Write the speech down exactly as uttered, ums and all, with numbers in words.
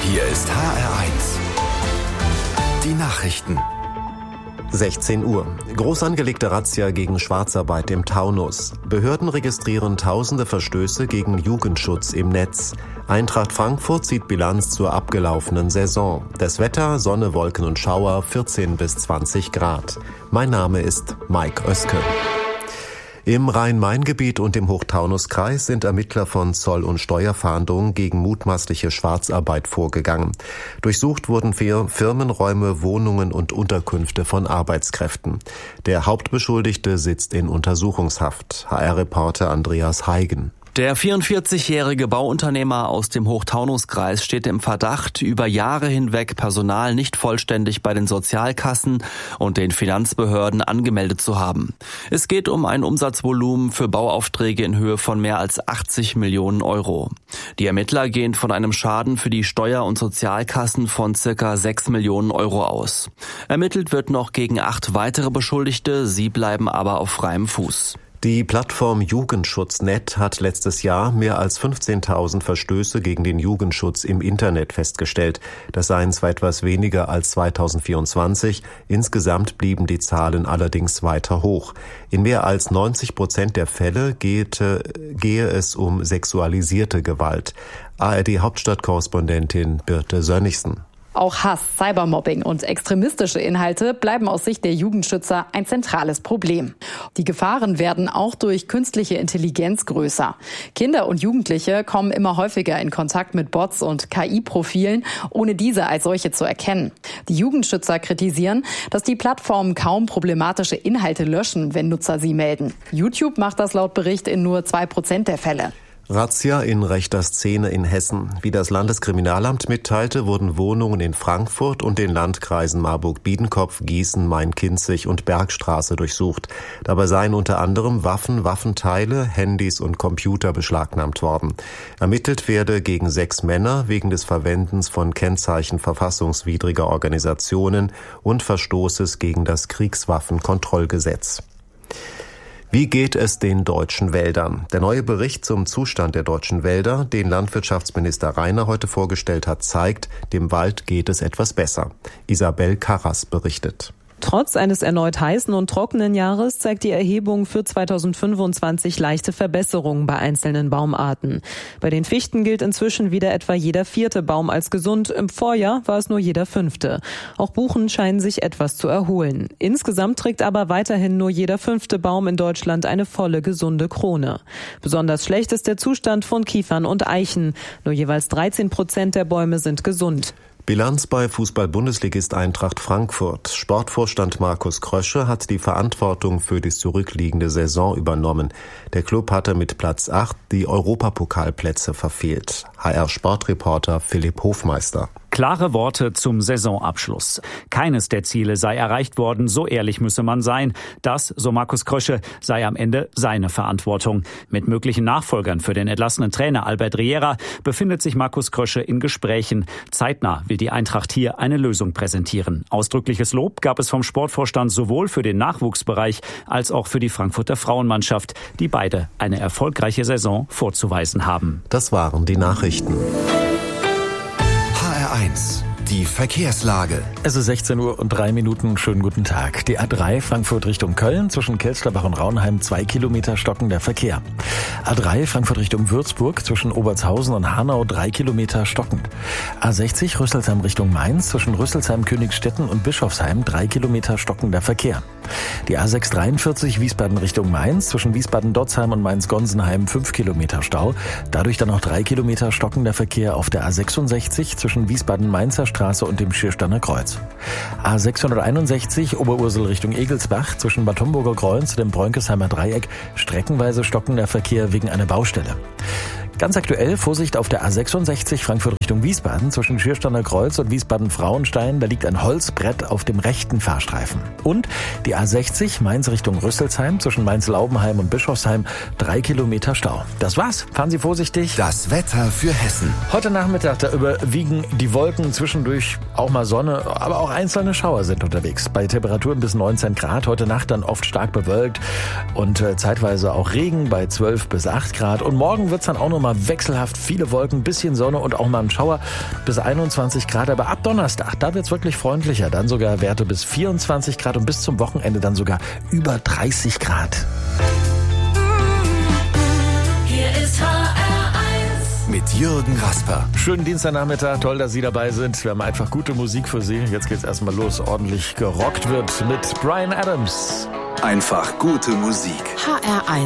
Hier ist H R eins. Die Nachrichten. sechzehn Uhr. Groß angelegte Razzia gegen Schwarzarbeit im Taunus. Behörden registrieren tausende Verstöße gegen Jugendschutz im Netz. Eintracht Frankfurt zieht Bilanz zur abgelaufenen Saison. Das Wetter, Sonne, Wolken und Schauer, vierzehn bis zwanzig Grad. Mein Name ist Mike Oeske. Im Rhein-Main-Gebiet und im Hochtaunuskreis sind Ermittler von Zoll- und Steuerfahndung gegen mutmaßliche Schwarzarbeit vorgegangen. Durchsucht wurden Firmenräume, Wohnungen und Unterkünfte von Arbeitskräften. Der Hauptbeschuldigte sitzt in Untersuchungshaft. H R-Reporter Andreas Heigen. Der vierundvierzigjährige Bauunternehmer aus dem Hochtaunuskreis steht im Verdacht, über Jahre hinweg Personal nicht vollständig bei den Sozialkassen und den Finanzbehörden angemeldet zu haben. Es geht um ein Umsatzvolumen für Bauaufträge in Höhe von mehr als achtzig Millionen Euro. Die Ermittler gehen von einem Schaden für die Steuer- und Sozialkassen von circa sechs Millionen Euro aus. Ermittelt wird noch gegen acht weitere Beschuldigte, sie bleiben aber auf freiem Fuß. Die Plattform Jugendschutz Punkt net hat letztes Jahr mehr als fünfzehntausend Verstöße gegen den Jugendschutz im Internet festgestellt. Das seien zwar etwas weniger als zweitausendvierundzwanzig. Insgesamt blieben die Zahlen allerdings weiter hoch. In mehr als neunzig Prozent der Fälle geht, äh, gehe es um sexualisierte Gewalt. A R D-Hauptstadtkorrespondentin Birte Sönnigsen. Auch Hass, Cybermobbing und extremistische Inhalte bleiben aus Sicht der Jugendschützer ein zentrales Problem. Die Gefahren werden auch durch künstliche Intelligenz größer. Kinder und Jugendliche kommen immer häufiger in Kontakt mit Bots und K I-Profilen, ohne diese als solche zu erkennen. Die Jugendschützer kritisieren, dass die Plattformen kaum problematische Inhalte löschen, wenn Nutzer sie melden. YouTube macht das laut Bericht in nur zwei Prozent der Fälle. Razzia in rechter Szene in Hessen. Wie das Landeskriminalamt mitteilte, wurden Wohnungen in Frankfurt und den Landkreisen Marburg-Biedenkopf, Gießen, Main-Kinzig und Bergstraße durchsucht. Dabei seien unter anderem Waffen, Waffenteile, Handys und Computer beschlagnahmt worden. Ermittelt werde gegen sechs Männer wegen des Verwendens von Kennzeichen verfassungswidriger Organisationen und Verstoßes gegen das Kriegswaffenkontrollgesetz. Wie geht es den deutschen Wäldern? Der neue Bericht zum Zustand der deutschen Wälder, den Landwirtschaftsminister Rainer heute vorgestellt hat, zeigt, dem Wald geht es etwas besser. Isabel Karras berichtet. Trotz eines erneut heißen und trockenen Jahres zeigt die Erhebung für zweitausendfünfundzwanzig leichte Verbesserungen bei einzelnen Baumarten. Bei den Fichten gilt inzwischen wieder etwa jeder vierte Baum als gesund. Im Vorjahr war es nur jeder fünfte. Auch Buchen scheinen sich etwas zu erholen. Insgesamt trägt aber weiterhin nur jeder fünfte Baum in Deutschland eine volle, gesunde Krone. Besonders schlecht ist der Zustand von Kiefern und Eichen. Nur jeweils dreizehn Prozent der Bäume sind gesund. Bilanz bei Fußball-Bundesligist Eintracht Frankfurt. Sportvorstand Markus Krösche hat die Verantwortung für die zurückliegende Saison übernommen. Der Klub hatte mit Platz acht die Europapokalplätze verfehlt. H R-Sportreporter Philipp Hofmeister. Klare Worte zum Saisonabschluss. Keines der Ziele sei erreicht worden, so ehrlich müsse man sein. Das, so Markus Krösche, sei am Ende seine Verantwortung. Mit möglichen Nachfolgern für den entlassenen Trainer Albert Riera befindet sich Markus Krösche in Gesprächen. Zeitnah will die Eintracht hier eine Lösung präsentieren. Ausdrückliches Lob gab es vom Sportvorstand sowohl für den Nachwuchsbereich als auch für die Frankfurter Frauenmannschaft, die beide eine erfolgreiche Saison vorzuweisen haben. Das waren die Nachrichten. H R eins. Die Verkehrslage. Es ist sechzehn Uhr und drei Minuten. Schönen guten Tag. Die A drei Frankfurt Richtung Köln zwischen Kelsterbach und Raunheim zwei Kilometer stockender Verkehr. A drei Frankfurt Richtung Würzburg zwischen Obertshausen und Hanau drei Kilometer stockend. A sechzig Rüsselsheim Richtung Mainz zwischen Rüsselsheim, Königstetten und Bischofsheim drei Kilometer stockender Verkehr. Die A sechs dreiundvierzig Wiesbaden Richtung Mainz zwischen Wiesbaden-Dotzheim und Mainz-Gonsenheim fünf Kilometer Stau. Dadurch dann noch drei Kilometer stockender Verkehr auf der A sechsundsechzig zwischen Wiesbaden-Mainzer Straße und dem Schiersteiner Kreuz. A sechshunderteinundsechzig Oberursel Richtung Egelsbach zwischen Bad Homburger Kreuz und dem Bräunkesheimer Dreieck streckenweise stockender Verkehr wegen einer Baustelle. Ganz aktuell Vorsicht auf der A sechsundsechzig Frankfurt Richtung Wiesbaden zwischen Schiersteiner Kreuz und Wiesbaden-Frauenstein. Da liegt ein Holzbrett auf dem rechten Fahrstreifen. Und die A sechzig Mainz Richtung Rüsselsheim zwischen Mainz-Laubenheim und Bischofsheim drei Kilometer Stau. Das war's. Fahren Sie vorsichtig. Das Wetter für Hessen. Heute Nachmittag, da überwiegen die Wolken, zwischendurch auch mal Sonne, aber auch einzelne Schauer sind unterwegs. Bei Temperaturen bis neunzehn Grad. Heute Nacht dann oft stark bewölkt und äh, zeitweise auch Regen bei zwölf bis acht Grad. Und morgen wird's dann auch noch mal wechselhaft, viele Wolken, bisschen Sonne und auch mal ein Schauer bis einundzwanzig Grad. Aber ab Donnerstag, da wird's wirklich freundlicher. Dann sogar Werte bis vierundzwanzig Grad und bis zum Wochenende dann sogar über dreißig Grad. Hier ist H R eins mit Jürgen Rasper. Schönen Dienstagnachmittag, toll, dass Sie dabei sind. Wir haben einfach gute Musik für Sie. Jetzt geht's erstmal los. Ordentlich gerockt wird mit Bryan Adams. Einfach gute Musik. H R eins